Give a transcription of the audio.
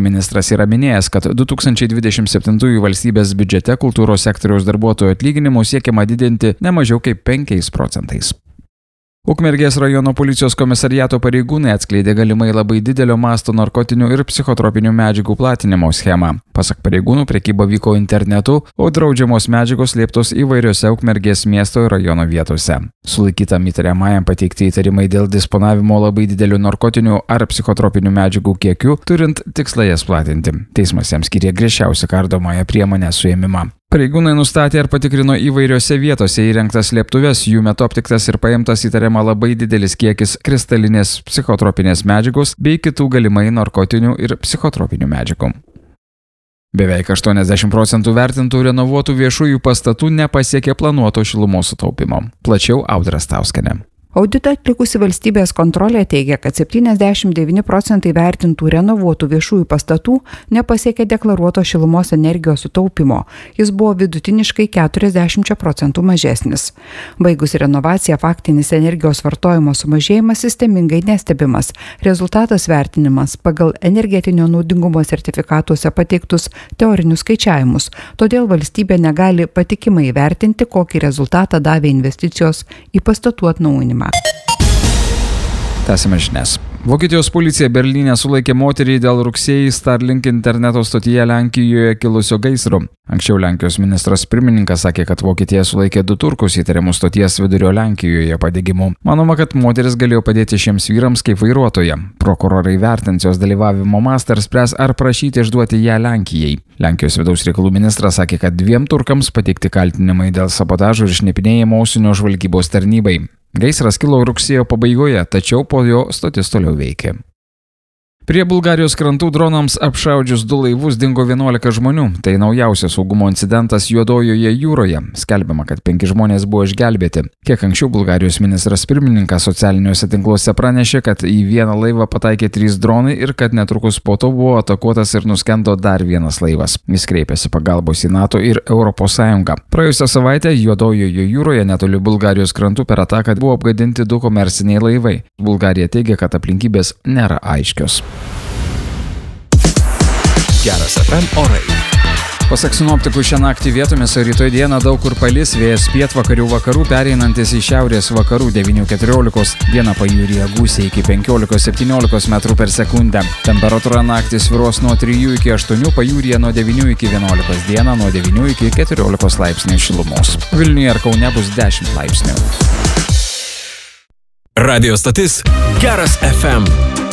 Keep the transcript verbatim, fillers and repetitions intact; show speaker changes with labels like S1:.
S1: ministras yra minėjęs, kad du tūkstančiai dvidešimt septintųjų valstybės biudžete kultūros sektoriaus darbuotojų atlyginimų siekiama didinti ne mažiau kaip penkiais procentais. Ukmergės rajono policijos komisariato pareigūnai atskleidė galimai labai didelio masto narkotinių ir psichotropinių medžiagų platinimo schemą. Pasak pareigūnų, prekyba vyko internetu, o draudžiamos medžiagos slėptos įvairiose Ukmergės miesto ir rajono vietose. Sulaikytam įtariamajam pateikti įtarimai dėl disponavimo labai didelių narkotinių ar psichotropinių medžiagų kiekių, turint tikslą jas platinti. Teismas jam skyrė griežčiausią kardomąją priemonę suėmimą. Pareigūnai nustatė ir patikrino įvairiose vietose įrengtas slėptuves, jų metu aptiktas ir paimtas įtariama labai didelis kiekis kristalinės psichotropinės medžiagos bei kitų galimai narkotinių ir psichotropinių medžiagų. Beveik aštuoniasdešimt procentų vertintų renovuotų viešųjų pastatų nepasiekė planuoto šilumos sutaupimo. Plačiau Audra Stauskienė.
S2: Auditą atlikusi valstybės kontrolė teigia, kad septyniasdešimt devyni procentai vertintų renovuotų viešųjų pastatų nepasiekė deklaruoto šilumos energijos sutaupimo. Jis buvo vidutiniškai keturiasdešimt procentų mažesnis. Baigus renovaciją, faktinis energijos vartojimo sumažėjimas sistemingai nestebimas. Rezultatas vertinimas pagal energetinio naudingumo sertifikatuose pateiktus teorinius skaičiavimus. Todėl valstybė negali patikimai vertinti, kokį rezultatą davė investicijos į pastatų atnaujinimą.
S1: Tęsime žinias. Vokietijos policija Berlyne sulaikė moterį dėl rugsėjį Starlink interneto stotyje Lenkijoje kilusio gaisro. Anksčiau Lenkijos ministras pirmininkas sakė, kad Vokietija sulaikė du turkus įtariamus stoties vidurio Lenkijoje padegimu. Manoma, kad moteris galėjo padėti šiems vyrams kaip vairuotoja. Prokurorai vertins jos dalyvavimo mastą ir spręs, ar prašyti išduoti ją Lenkijai. Lenkijos vidaus reikalų ministras sakė, kad dviem turkams pateikti kaltinimai dėl sabotažo ir šnipinėjimo užsienio žvalgybos tarnybai. Gaisras kilo rugsėjo pabaigoje, tačiau po jo stotis toliau veikė. Prie Bulgarijos krantų dronams apšaudžius du laivus dingo vienuolika žmonių. Tai naujausias saugumo incidentas Juodojoje jūroje. Skelbiama, kad penki žmonės buvo išgelbėti. Kiek anksčiau Bulgarijos ministras pirmininkas socialiniuose tinkluose pranešė, kad į vieną laivą pataikė trys dronai ir kad netrukus po to buvo atakuotas ir nuskendo dar vienas laivas. Jis kreipėsi pagalbos į NATO ir Europos Sąjungą. Praėjusią savaitę Juodojoje jūroje netoli Bulgarijos krantų per ataką buvo apgadinti du komerciniai laivai. Bulgarija teigia, kad aplinkybės nėra aiškios.
S3: Geras F M orai.
S1: Pasak sinoptikų, šią naktį vietomis, o rytoj dieną daug kur palis, vėjas pietvakarių vakarų pereinantis į šiaurės vakarų devynių keturiolikos, dieną pajūryje gūsiai iki penkiolikos septyniolikos metrų per sekundę. Temperatūra naktį svyruos nuo trijų iki aštuonių, pajūryje nuo devynių iki vienuolikos, dieną nuo devynių iki keturiolikos laipsnių šilumos. Vilniuje ir Kaune bus dešimt laipsnių.
S3: Radio stotis Geras F M.